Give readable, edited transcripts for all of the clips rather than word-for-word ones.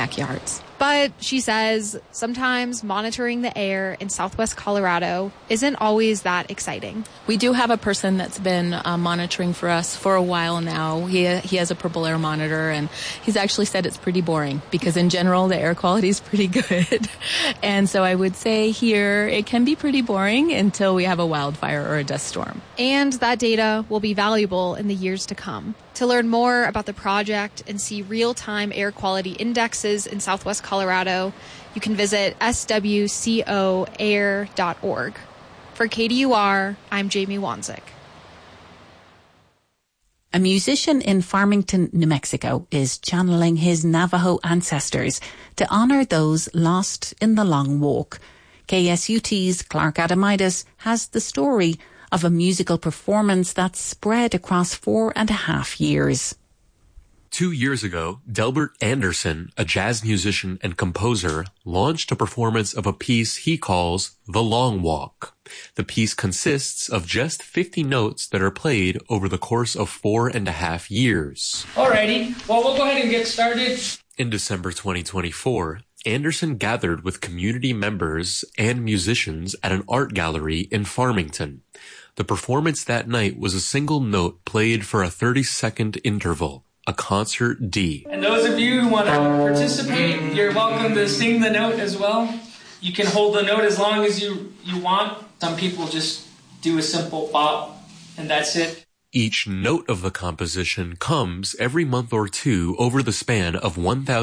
backyards. But she says sometimes monitoring the air in southwest Colorado isn't always that exciting. We do have a person that's been monitoring for us for a while now. He has a purple air monitor, and he's actually said it's pretty boring because in general the air quality is pretty good. And so I would say here it can be pretty boring until we have a wildfire or a dust storm. And that data will be valuable in the years to come. To learn more about the project and see real-time air quality indexes in southwest Colorado, you can visit swcoair.org. For KDUR, I'm Jamie Wanzik. A musician in Farmington, New Mexico is channeling his Navajo ancestors to honour those lost in the long walk. KSUT's Clark Adamitis has the story of a musical performance that spread across 4.5 years. 2 years ago, Delbert Anderson, a jazz musician and composer, launched a performance of a piece he calls The Long Walk. The piece consists of just 50 notes that are played over the course of 4.5 years. Alrighty, well, we'll go ahead and get started. In December 2024, Anderson gathered with community members and musicians at an art gallery in Farmington. The performance that night was a single note played for a 30-second interval, a concert D. And those of you who want to participate, you're welcome to sing the note as well. You can hold the note as long as you want. Some people just do a simple bop, and that's it. Each note of the composition comes every month or two over the span of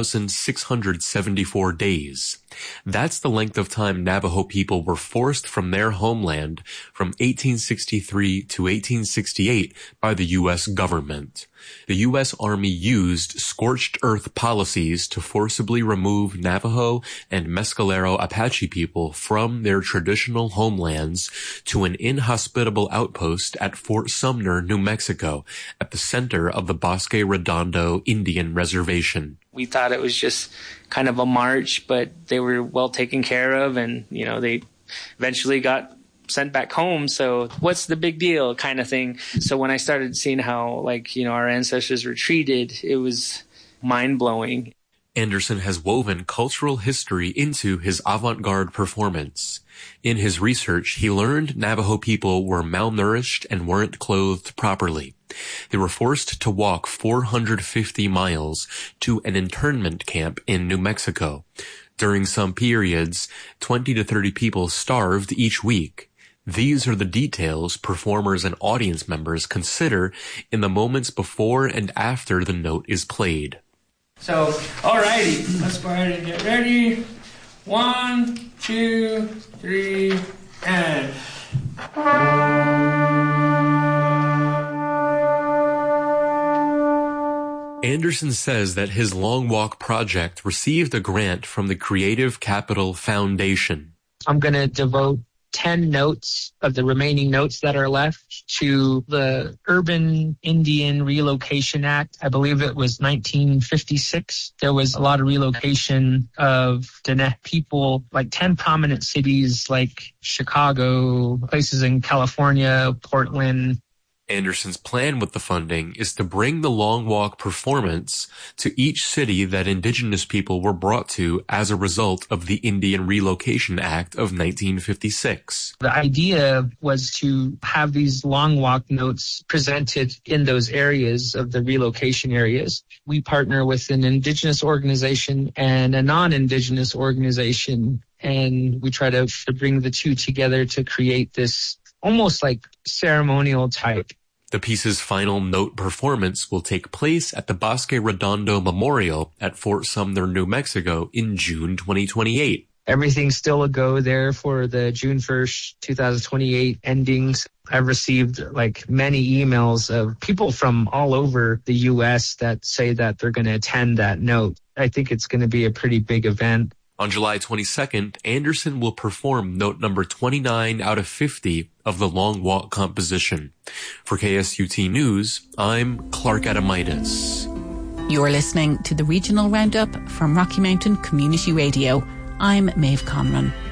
1,674 days. That's the length of time Navajo people were forced from their homeland from 1863 to 1868 by the U.S. government. The U.S. Army used scorched earth policies to forcibly remove Navajo and Mescalero Apache people from their traditional homelands to an inhospitable outpost at Fort Sumner, New Mexico, at the center of the Bosque Redondo Indian Reservation. We thought it was just kind of a march, but they were well taken care of, and, they eventually got sent back home, so what's the big deal kind of thing. So when I started seeing how, our ancestors were treated, it was mind-blowing. Anderson has woven cultural history into his avant-garde performance. In his research, he learned Navajo people were malnourished and weren't clothed properly. They were forced to walk 450 miles to an internment camp in New Mexico. During some periods, 20 to 30 people starved each week. These are the details performers and audience members consider in the moments before and after the note is played. So, alrighty, let's go ahead and get ready. 1, 2, 3, and... Anderson says that his Long Walk project received a grant from the Creative Capital Foundation. I'm going to devote 10 notes of the remaining notes that are left to the Urban Indian Relocation Act. I believe it was 1956. There was a lot of relocation of Diné people, like 10 prominent cities like Chicago, places in California, Portland. Anderson's plan with the funding is to bring the Long Walk performance to each city that Indigenous people were brought to as a result of the Indian Relocation Act of 1956. The idea was to have these Long Walk notes presented in those areas of the relocation areas. We partner with an Indigenous organization and a non-Indigenous organization, and we try to bring the two together to create this almost like ceremonial type. The piece's final note performance will take place at the Bosque Redondo Memorial at Fort Sumner, New Mexico in June 2028. Everything's still a go there for the June 1st, 2028 endings. I've received many emails of people from all over the U.S. that say that they're going to attend that note. I think it's going to be a pretty big event. On July 22nd, Anderson will perform note number 29 out of 50 of the Long Walk composition. For KSUT News, I'm Clark Adamitis. You're listening to the Regional Roundup from Rocky Mountain Community Radio. I'm Maeve Conran.